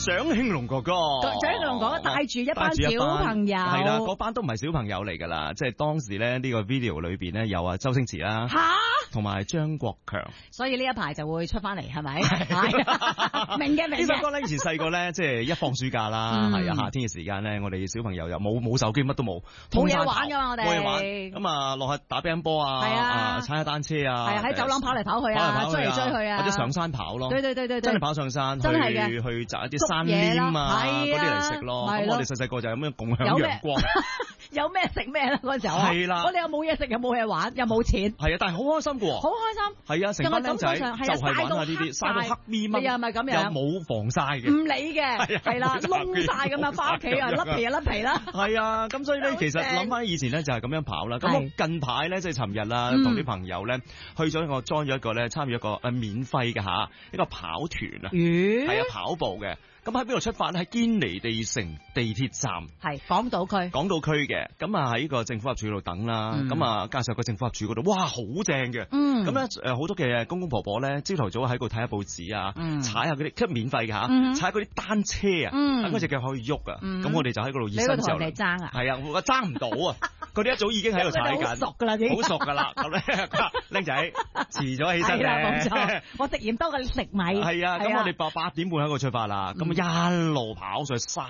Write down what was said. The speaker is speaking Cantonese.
蔣慶龍哥哥， 蔣慶龍哥哥帶住一班小朋友， 係啦，嗰班都唔係小朋友嚟㗎啦，即係當時咧呢個 video 裏邊咧有啊周星馳啦，同埋張國強， 所以呢一排就會出翻嚟，係咪？明嘅。 呢首歌咧以前細個咧，即係一放暑假啦，係啊夏天嘅時間咧，我哋小朋友又冇手機，乜都冇嘢玩㗎嘛，我哋冇嘢玩，咁啊落去打乒乓波啊，踩下單車啊， 係啊喺走廊跑嚟跑去啊，追嚟追去啊， 或者上山跑咯， 對， 真係跑上山， 真係嘅， 去摘一啲山稔啊嗰啲嚟食咯。咁我哋細細個就咁樣共享陽光， 有咩食咩啦嗰時候。 係啦， 我哋又冇嘢食，又冇嘢玩，又冇錢。 係啊，但係好開心㗎喎。 好開心。 係啊，成班僆仔就係玩下呢啲，曬到黑咪咪， 係咪咁樣？ 又冇防曬嘅， 唔理嘅，係啦，燶曬咁樣翻屋企啊，甩皮啊甩皮啦。 係啊，咁所以咧，其實諗翻以前咧就係咁樣跑啦。咁我近排咧即係尋日啦，同啲朋友咧去咗我 join 咗一個咧參與一個免費嘅嚇一個跑團啊，係啊跑步嘅。咁喺邊度出發咧？喺堅尼地城地鐵站， 係港島區嘅。咁啊喺呢個政府合署度等啦。咁啊介紹個政府合署嗰度，哇好正嘅。咁咧好多嘅公公婆婆咧，朝頭早喺度睇下報紙啊，踩下嗰啲即係免費嘅嚇，踩嗰啲單車啊，等嗰隻腳可以喐啊。咁我哋就喺嗰度熱身時候， 你爭啊？ 係啊，我爭唔到啊！佢哋一早已經喺度踩緊， 好熟㗎啦， 好熟㗎啦。咁咧，僆仔遲咗起身咧， 冇錯，我食鹽多過你食米。 係啊，咁我哋8點半喺度出發啦。咁一路跑上去